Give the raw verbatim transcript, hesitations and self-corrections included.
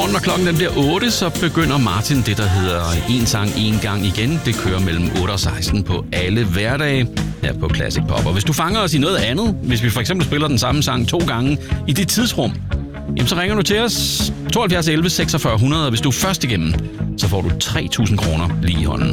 morgen, når klokken den bliver otte, så begynder Martin det, der hedder En sang, en gang igen. Det kører mellem otte og seksten på alle hverdage her på Classic Pop. Og hvis du fanger os i noget andet, hvis vi for eksempel spiller den samme sang to gange i det tidsrum, jamen så ringer du til os tooghalvfjerds elleve seksogfyrre hundrede, og hvis du er først igennem, så får du tre tusind kroner lige i hånden.